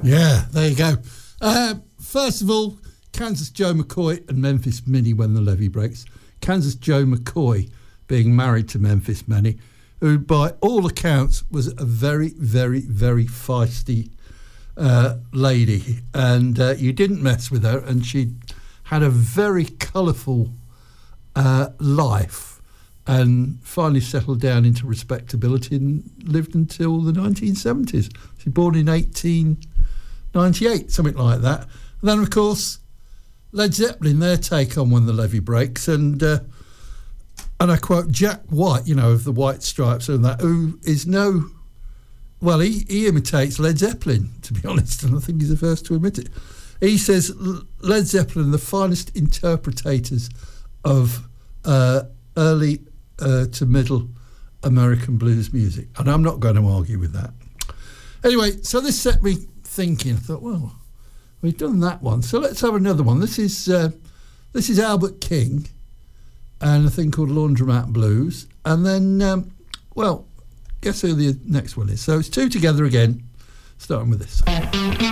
Yeah, there you go. First of all, Kansas Joe McCoy and Memphis Minnie, When the Levee Breaks. Kansas Joe McCoy being married to Memphis Minnie, who by all accounts was a very, very, very feisty lady. And you didn't mess with her, and she had a very colourful life and finally settled down into respectability and lived until the 1970s. She was born in 1898, something like that. And then, of course, Led Zeppelin, their take on When the Levee Breaks, and I quote Jack White, of the White Stripes and that, who is he imitates Led Zeppelin, to be honest, and I think he's the first to admit it. He says Led Zeppelin are the finest interpreters of early to middle American blues music, and I'm not going to argue with that. Anyway, so this set me thinking. I thought, well, we've done that one, so let's have another one. This is Albert King and a thing called Laundromat Blues, and then guess who the next one is. So it's two together again, starting with this.